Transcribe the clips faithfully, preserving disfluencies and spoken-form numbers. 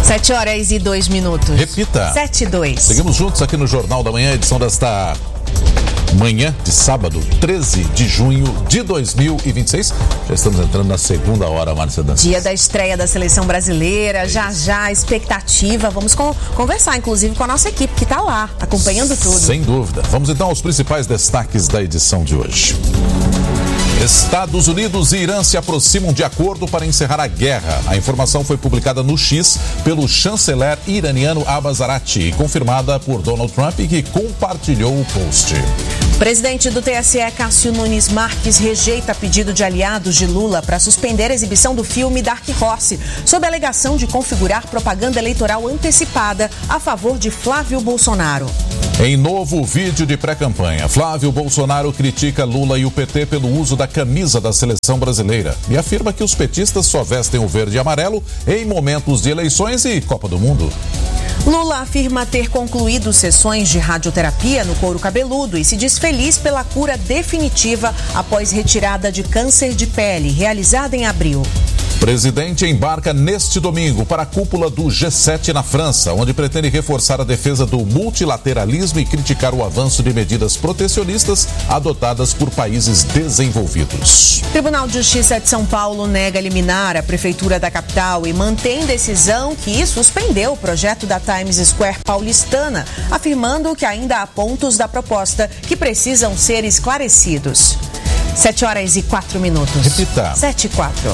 Sete horas e dois minutos. Repita. Sete e dois. Seguimos juntos aqui no Jornal da Manhã, edição desta manhã de sábado, treze de junho de dois mil e vinte e seis. Já estamos entrando na segunda hora, Márcia Dantas. Dia da estreia da seleção brasileira, já já a expectativa. Vamos com, conversar, inclusive, com a nossa equipe que está lá, acompanhando tudo. Sem dúvida. Vamos então aos principais destaques da edição de hoje. Estados Unidos e Irã se aproximam de acordo para encerrar a guerra. A informação foi publicada no X pelo chanceler iraniano Abbas Araghchi e confirmada por Donald Trump, que compartilhou o post. Presidente do T S E, Cássio Nunes Marques, rejeita pedido de aliados de Lula para suspender a exibição do filme Dark Horse, sob a alegação de configurar propaganda eleitoral antecipada a favor de Flávio Bolsonaro. Em novo vídeo de pré-campanha, Flávio Bolsonaro critica Lula e o P T pelo uso da camisa da seleção brasileira e afirma que os petistas só vestem o verde e amarelo em momentos de eleições e Copa do Mundo. Lula afirma ter concluído sessões de radioterapia no couro cabeludo e se diz feliz pela cura definitiva após retirada de câncer de pele, realizada em abril. Presidente embarca neste domingo para a cúpula do G sete na França, onde pretende reforçar a defesa do multilateralismo e criticar o avanço de medidas protecionistas adotadas por países desenvolvidos. Tribunal de Justiça de São Paulo nega liminar à Prefeitura da capital e mantém decisão que suspendeu o projeto da Times Square paulistana, afirmando que ainda há pontos da proposta que precisam ser esclarecidos. Sete horas e quatro minutos. Repita. Sete e quatro.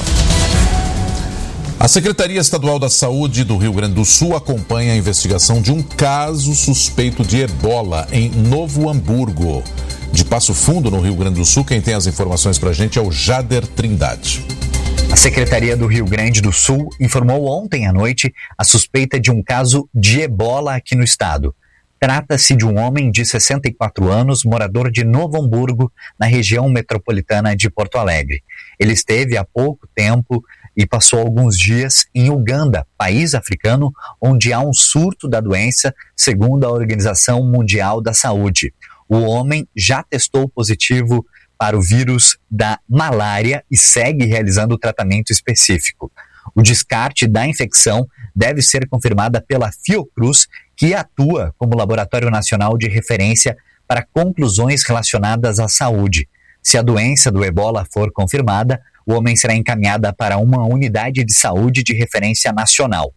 A Secretaria Estadual da Saúde do Rio Grande do Sul acompanha a investigação de um caso suspeito de ebola em Novo Hamburgo. De Passo Fundo, no Rio Grande do Sul, quem tem as informações pra gente é o Jader Trindade. A Secretaria do Rio Grande do Sul informou ontem à noite a suspeita de um caso de ebola aqui no estado. Trata-se de um homem de sessenta e quatro anos, morador de Novo Hamburgo, na região metropolitana de Porto Alegre. Ele esteve há pouco tempo e passou alguns dias em Uganda, país africano, onde há um surto da doença, segundo a Organização Mundial da Saúde. O homem já testou positivo para o vírus da malária e segue realizando tratamento específico. O descarte da infecção deve ser confirmada pela Fiocruz, que atua como Laboratório Nacional de Referência para conclusões relacionadas à saúde. Se a doença do ebola for confirmada, o homem será encaminhado para uma unidade de saúde de referência nacional.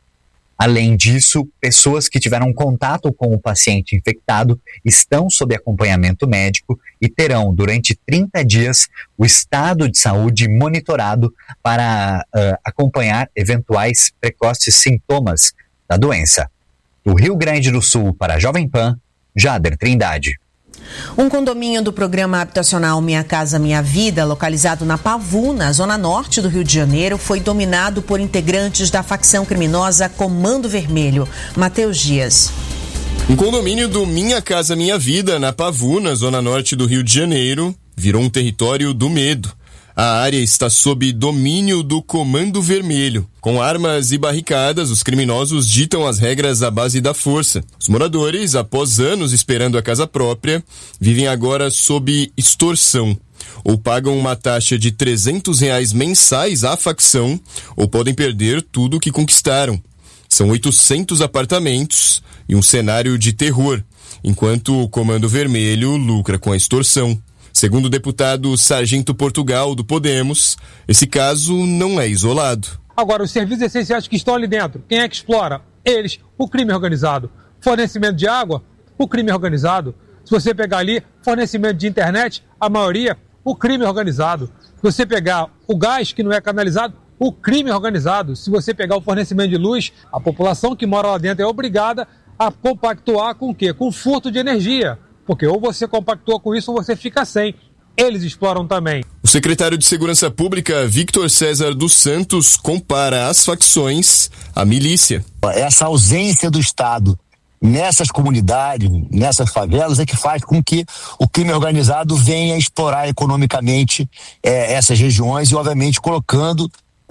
Além disso, pessoas que tiveram contato com o paciente infectado estão sob acompanhamento médico e terão, durante trinta dias, o estado de saúde monitorado para uh, acompanhar eventuais precoces sintomas da doença. Do Rio Grande do Sul para a Jovem Pan, Jader Trindade. Um condomínio do programa habitacional Minha Casa Minha Vida, localizado na Pavuna, zona norte do Rio de Janeiro, foi dominado por integrantes da facção criminosa Comando Vermelho. Matheus Dias. Um condomínio do Minha Casa Minha Vida, na Pavuna, zona norte do Rio de Janeiro, virou um território do medo. A área está sob domínio do Comando Vermelho. Com armas e barricadas, os criminosos ditam as regras à base da força. Os moradores, após anos esperando a casa própria, vivem agora sob extorsão. Ou pagam uma taxa de trezentos reais mensais à facção, ou podem perder tudo o que conquistaram. São oitocentos apartamentos e um cenário de terror, enquanto o Comando Vermelho lucra com a extorsão. Segundo o deputado Sargento Portugal, do Podemos, esse caso não é isolado. Agora, os serviços essenciais que estão ali dentro, quem é que explora? Eles, o crime organizado. Fornecimento de água, o crime organizado. Se você pegar ali, fornecimento de internet, a maioria, o crime organizado. Se você pegar o gás que não é canalizado, o crime organizado. Se você pegar o fornecimento de luz, a população que mora lá dentro é obrigada a compactuar com o quê? Com furto de energia. Porque ou você compactua com isso ou você fica sem. Eles exploram também. O secretário de Segurança Pública, Victor César dos Santos, compara as facções à milícia. Essa ausência do Estado nessas comunidades, nessas favelas, é que faz com que o crime organizado venha explorar economicamente é, essas regiões e, obviamente, colocando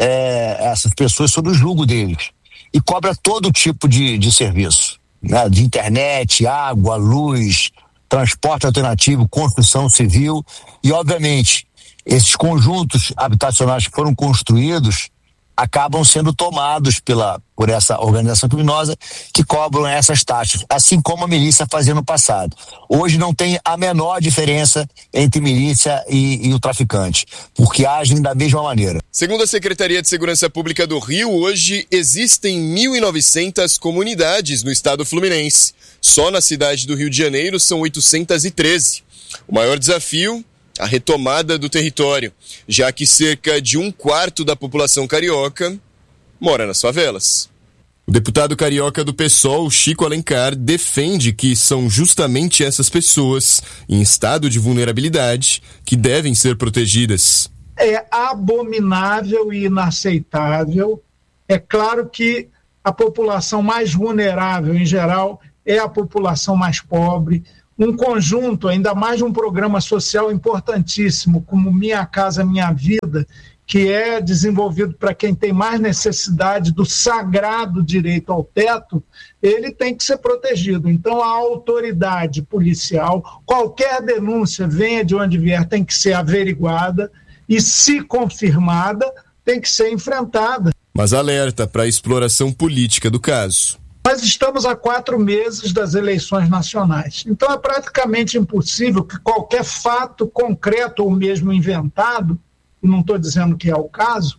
é, essas pessoas sob o jugo deles. E cobra todo tipo de, de serviço, né? De internet, água, luz, transporte alternativo, construção civil e, obviamente, esses conjuntos habitacionais que foram construídos acabam sendo tomados pela, por essa organização criminosa que cobram essas taxas, assim como a milícia fazia no passado. Hoje não tem a menor diferença entre milícia e, e o traficante, porque agem da mesma maneira. Segundo a Secretaria de Segurança Pública do Rio, hoje existem mil e novecentas comunidades no estado fluminense. Só na cidade do Rio de Janeiro são oitocentas e treze. O maior desafio, a retomada do território, já que cerca de um quarto da população carioca mora nas favelas. O deputado carioca do PSOL, Chico Alencar, defende que são justamente essas pessoas em estado de vulnerabilidade que devem ser protegidas. É abominável e inaceitável. É claro que a população mais vulnerável, em geral, é a população mais pobre. Um conjunto, ainda mais de um programa social importantíssimo, como Minha Casa Minha Vida, que é desenvolvido para quem tem mais necessidade do sagrado direito ao teto, ele tem que ser protegido. Então, a autoridade policial, qualquer denúncia, venha de onde vier, tem que ser averiguada e, se confirmada, tem que ser enfrentada. Mas alerta para a exploração política do caso. Nós estamos há quatro meses das eleições nacionais. Então é praticamente impossível que qualquer fato concreto ou mesmo inventado, e não estou dizendo que é o caso,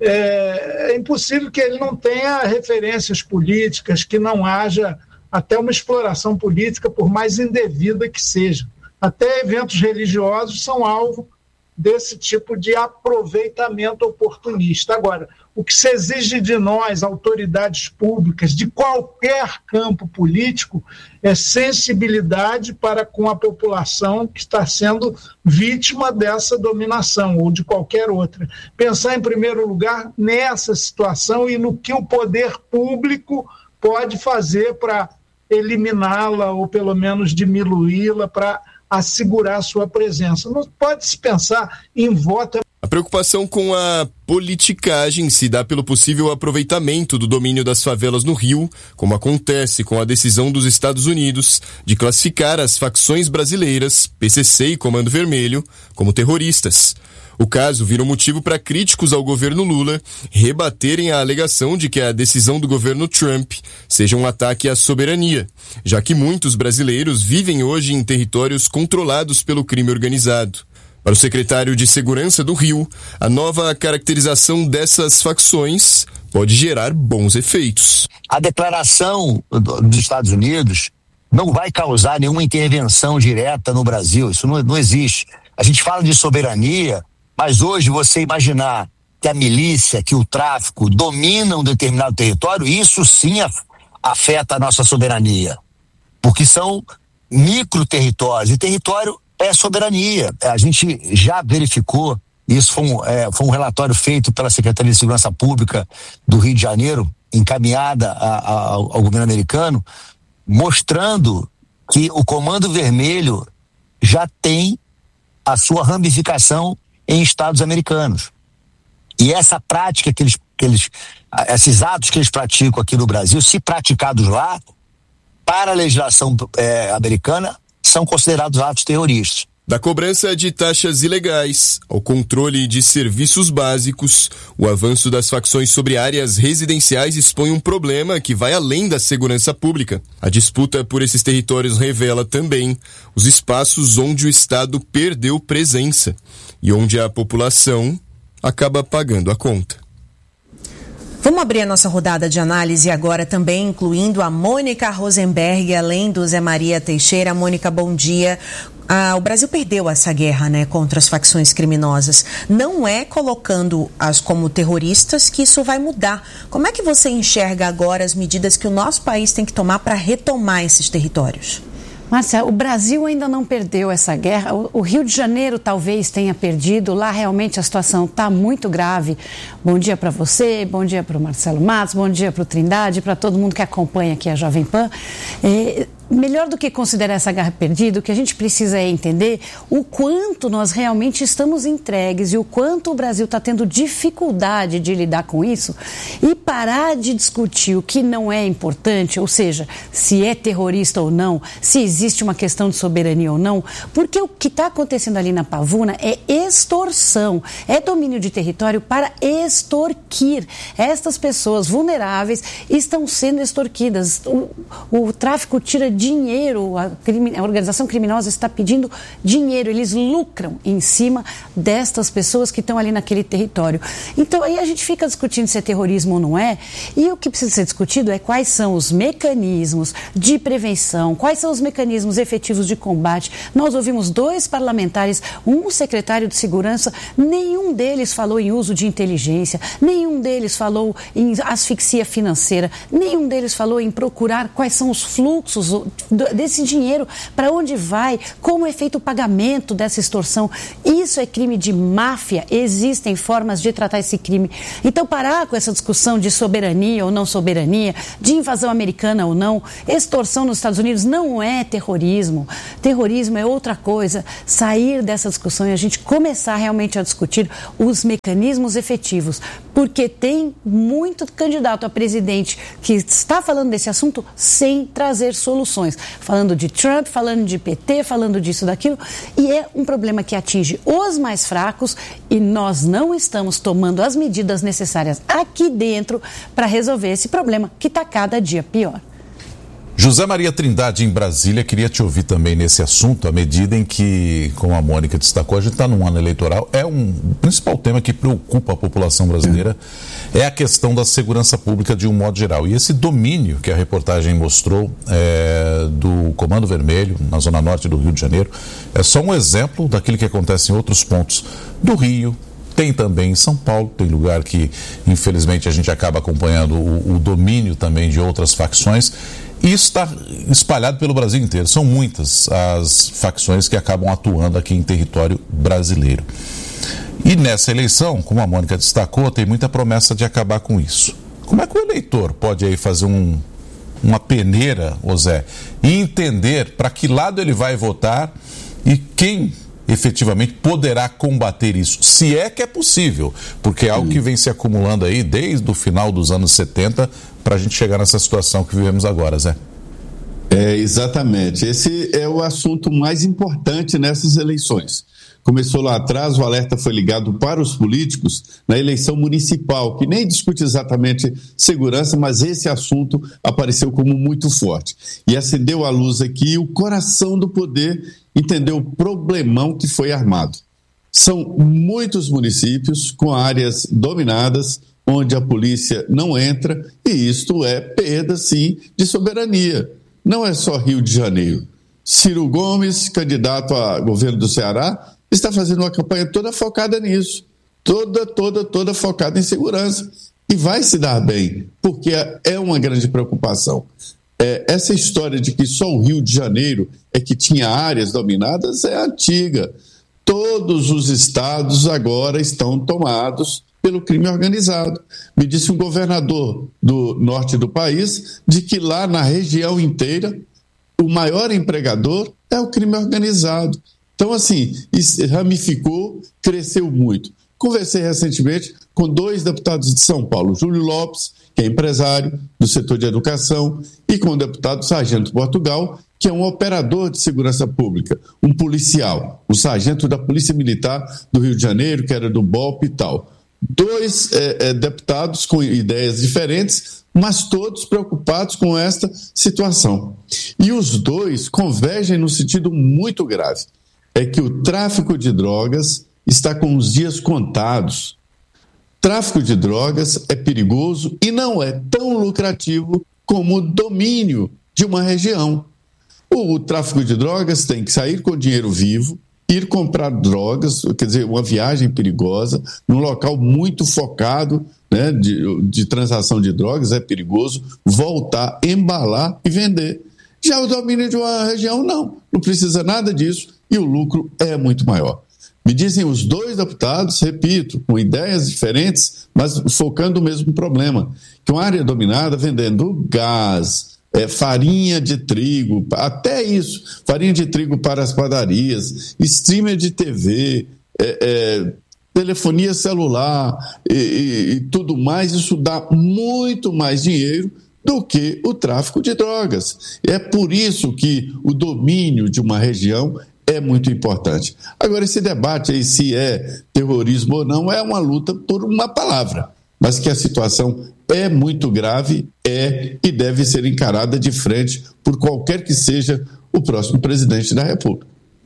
é, é impossível que ele não tenha referências políticas, que não haja até uma exploração política, por mais indevida que seja. Até eventos religiosos são alvo desse tipo de aproveitamento oportunista. Agora, o que se exige de nós, autoridades públicas, de qualquer campo político, é sensibilidade para com a população que está sendo vítima dessa dominação ou de qualquer outra. Pensar, em primeiro lugar, nessa situação e no que o poder público pode fazer para eliminá-la ou pelo menos diminuí-la, para assegurar sua presença. Não pode se pensar em voto. A preocupação com a politicagem se dá pelo possível aproveitamento do domínio das favelas no Rio, como acontece com a decisão dos Estados Unidos de classificar as facções brasileiras, P C C e Comando Vermelho, como terroristas. O caso virou motivo para críticos ao governo Lula rebaterem a alegação de que a decisão do governo Trump seja um ataque à soberania, já que muitos brasileiros vivem hoje em territórios controlados pelo crime organizado. Para o secretário de Segurança do Rio, a nova caracterização dessas facções pode gerar bons efeitos. A declaração dos Estados Unidos não vai causar nenhuma intervenção direta no Brasil, isso não, não existe. A gente fala de soberania, mas hoje você imaginar que a milícia, que o tráfico dominam um determinado território, isso sim afeta a nossa soberania, porque são micro-territórios, e território é soberania. A gente já verificou, isso foi um, é, foi um relatório feito pela Secretaria de Segurança Pública do Rio de Janeiro, encaminhada a, a, ao governo americano, mostrando que o Comando Vermelho já tem a sua ramificação em estados americanos. E essa prática que eles, que eles, esses atos que eles praticam aqui no Brasil, se praticados lá, para a legislação é, americana, são considerados atos terroristas. Da cobrança de taxas ilegais ao controle de serviços básicos, o avanço das facções sobre áreas residenciais expõe um problema que vai além da segurança pública. A disputa por esses territórios revela também os espaços onde o Estado perdeu presença e onde a população acaba pagando a conta. Vamos abrir a nossa rodada de análise agora também, incluindo a Mônica Rosenberg, além do Zé Maria Teixeira. Mônica, bom dia. Ah, o Brasil perdeu essa guerra, né, contra as facções criminosas. Não é colocando-as como terroristas que isso vai mudar. Como é que você enxerga agora as medidas que o nosso país tem que tomar para retomar esses territórios? Márcia, o Brasil ainda não perdeu essa guerra. O Rio de Janeiro talvez tenha perdido. Lá realmente a situação está muito grave. Bom dia para você, bom dia para o Marcelo Matos, bom dia para o Trindade, para todo mundo que acompanha aqui a Jovem Pan. É, melhor do que considerar essa guerra perdida, o que a gente precisa é entender o quanto nós realmente estamos entregues e o quanto o Brasil está tendo dificuldade de lidar com isso e parar de discutir o que não é importante, ou seja, se é terrorista ou não, se existe uma questão de soberania ou não, porque o que está acontecendo ali na Pavuna é extorsão, é domínio de território para extorquir. Estas pessoas vulneráveis estão sendo extorquidas. O, o tráfico tira dinheiro, a, crime, a organização criminosa está pedindo dinheiro, eles lucram em cima destas pessoas que estão ali naquele território. Então aí a gente fica discutindo se é terrorismo ou não é, e o que precisa ser discutido é quais são os mecanismos de prevenção, quais são os mecanismos efetivos de combate. Nós ouvimos dois parlamentares, um secretário de segurança, nenhum deles falou em uso de inteligência, nenhum deles falou em asfixia financeira, nenhum deles falou em procurar quais são os fluxos desse dinheiro, para onde vai, como é feito o pagamento dessa extorsão. Isso é crime de máfia, existem formas de tratar esse crime. Então parar com essa discussão de soberania ou não soberania, de invasão americana ou não, extorsão nos Estados Unidos não é terrorismo, terrorismo é outra coisa. Sair dessa discussão e a gente começar realmente a discutir os mecanismos efetivos, porque tem muito candidato a presidente que está falando desse assunto sem trazer soluções, falando de Trump, falando de P T, falando disso, daquilo, e é um problema que atinge os mais fracos e nós não estamos tomando as medidas necessárias aqui dentro para resolver esse problema que está cada dia pior. José Maria Trindade, em Brasília, queria te ouvir também nesse assunto, à medida em que, como a Mônica destacou, a gente está num ano eleitoral, é um o principal tema que preocupa a população brasileira, é a questão da segurança pública de um modo geral. E esse domínio que a reportagem mostrou é, do Comando Vermelho, na zona norte do Rio de Janeiro, é só um exemplo daquilo que acontece em outros pontos do Rio. Tem também em São Paulo, tem lugar que, infelizmente, a gente acaba acompanhando o, o domínio também de outras facções. E isso está espalhado pelo Brasil inteiro. São muitas as facções que acabam atuando aqui em território brasileiro. E nessa eleição, como a Mônica destacou, tem muita promessa de acabar com isso. Como é que o eleitor pode aí fazer um, uma peneira, ô Zé, e entender para que lado ele vai votar e quem efetivamente poderá combater isso, se é que é possível, porque é algo que vem se acumulando aí desde o final dos anos setenta para a gente chegar nessa situação que vivemos agora, Zé? É, exatamente. Esse é o assunto mais importante nessas eleições. Começou lá atrás, o alerta foi ligado para os políticos na eleição municipal, que nem discute exatamente segurança, mas esse assunto apareceu como muito forte. E acendeu a luz aqui o coração do poder entendeu o problemão que foi armado. São muitos municípios com áreas dominadas, onde a polícia não entra, e isto é perda, sim, de soberania. Não é só Rio de Janeiro. Ciro Gomes, candidato a governo do Ceará, está fazendo uma campanha toda focada nisso, toda, toda, toda focada em segurança. E vai se dar bem, porque é uma grande preocupação. É, essa história de que só o Rio de Janeiro é que tinha áreas dominadas é antiga. Todos os estados agora estão tomados pelo crime organizado. Me disse um governador do norte do país de que lá na região inteira o maior empregador é o crime organizado. Então, assim, isso ramificou, cresceu muito. Conversei recentemente com dois deputados de São Paulo, Júlio Lopes, que é empresário do setor de educação, e com o deputado Sargento Portugal, que é um operador de segurança pública, um policial, o sargento da Polícia Militar do Rio de Janeiro, que era do B O P e tal. Dois é, é, deputados com ideias diferentes, mas todos preocupados com esta situação. E os dois convergem num sentido muito grave. É que o tráfico de drogas está com os dias contados. Tráfico de drogas é perigoso e não é tão lucrativo como o domínio de uma região. O, o tráfico de drogas tem que sair com dinheiro vivo, ir comprar drogas, quer dizer, uma viagem perigosa, num local muito focado, né, de, de transação de drogas, é perigoso, voltar, embalar e vender. Já o domínio de uma região, não, não precisa nada disso e o lucro é muito maior. Me dizem os dois deputados, repito, com ideias diferentes, mas focando o mesmo problema, que uma área dominada vendendo gás, é, farinha de trigo, até isso, farinha de trigo para as padarias, streamer de T V, é, é, telefonia celular e, e, e tudo mais, isso dá muito mais dinheiro do que o tráfico de drogas. É por isso que o domínio de uma região é muito importante. Agora, esse debate aí, se é terrorismo ou não, é uma luta por uma palavra, mas que a situação é muito grave, é e deve ser encarada de frente por qualquer que seja o próximo presidente da República.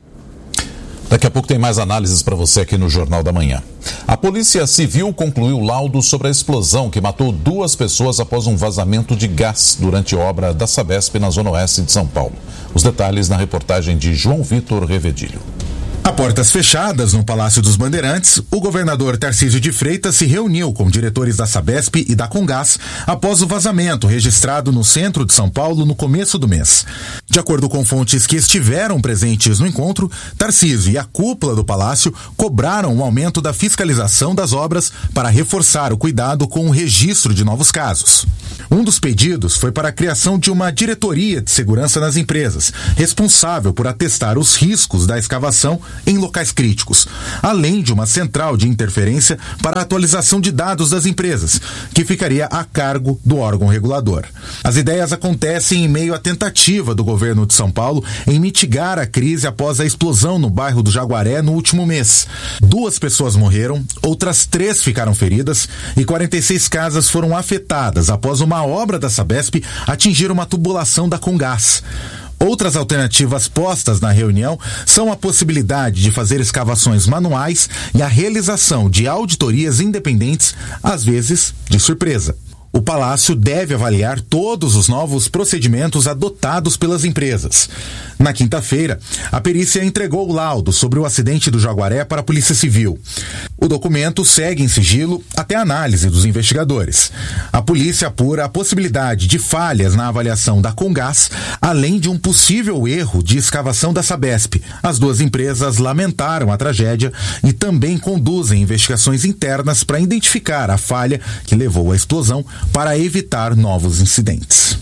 Daqui a pouco tem mais análises para você aqui no Jornal da Manhã. A Polícia Civil concluiu laudo sobre a explosão que matou duas pessoas após um vazamento de gás durante obra da Sabesp na Zona Oeste de São Paulo. Os detalhes na reportagem de João Vitor Revedilho. A portas fechadas no Palácio dos Bandeirantes, o governador Tarcísio de Freitas se reuniu com diretores da Sabesp e da Comgás após o vazamento registrado no centro de São Paulo no começo do mês. De acordo com fontes que estiveram presentes no encontro, Tarcísio e a cúpula do Palácio cobraram um aumento da fiscalização das obras para reforçar o cuidado com o registro de novos casos. Um dos pedidos foi para a criação de uma diretoria de segurança nas empresas, responsável por atestar os riscos da escavação em locais críticos, além de uma central de interferência para a atualização de dados das empresas, que ficaria a cargo do órgão regulador. As ideias acontecem em meio à tentativa do governo de São Paulo em mitigar a crise após a explosão no bairro do Jaguaré no último mês. Duas pessoas morreram, outras três ficaram feridas e quarenta e seis casas foram afetadas após uma obra da Sabesp atingir uma tubulação da Comgás. Outras alternativas postas na reunião são a possibilidade de fazer escavações manuais e a realização de auditorias independentes, às vezes de surpresa. O Palácio deve avaliar todos os novos procedimentos adotados pelas empresas. Na quinta-feira, a perícia entregou o laudo sobre o acidente do Jaguaré para a Polícia Civil. O documento segue em sigilo até a análise dos investigadores. A polícia apura a possibilidade de falhas na avaliação da Comgás, além de um possível erro de escavação da Sabesp. As duas empresas lamentaram a tragédia e também conduzem investigações internas para identificar a falha que levou à explosão, para evitar novos incidentes.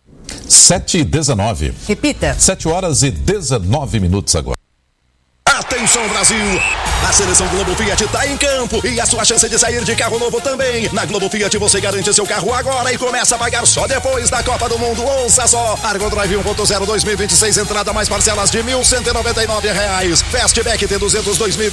sete e dezenove. Repita. sete horas e dezenove minutos agora. Atenção, Brasil! A seleção Globo Fiat está em campo e a sua chance de sair de carro novo também. Na Globo Fiat você garante seu carro agora e começa a pagar só depois da Copa do Mundo. Ouça só! Argo Drive um ponto zero dois mil e vinte e seis, entrada mais parcelas de mil cento e noventa e nove reais. Fastback T duzentos dois mil